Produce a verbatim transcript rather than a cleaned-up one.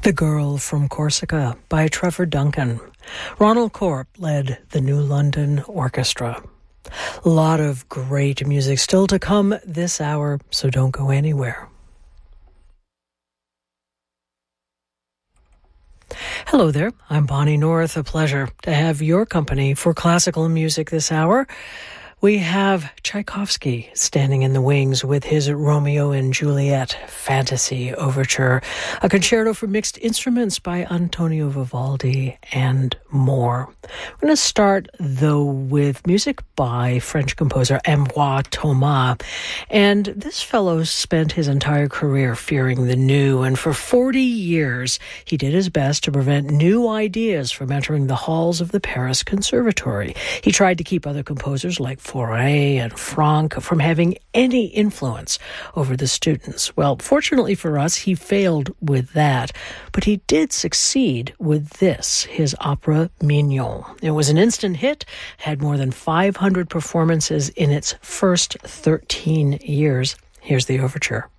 The Girl from Corsica by Trevor Duncan. Ronald Corp led the New London Orchestra. A lot of great music still to come this hour, so don't go anywhere. Hello there, I'm Bonnie North. A pleasure to have your company for classical music this hour. We have Tchaikovsky standing in the wings with his Romeo and Juliet Fantasy Overture, a concerto for mixed instruments by Antonio Vivaldi, and more. We're going to start, though, with music by French composer Ambroise Thomas. And this fellow spent his entire career fearing the new, and for forty years he did his best to prevent new ideas from entering the halls of the Paris Conservatory. He tried to keep other composers like Fauré and Franck from having any influence over the students. Well, fortunately for us, he failed with that, but he did succeed with this, his opera Mignon. It was an instant hit, had more than five hundred performances in its first thirteen years. Here's the overture.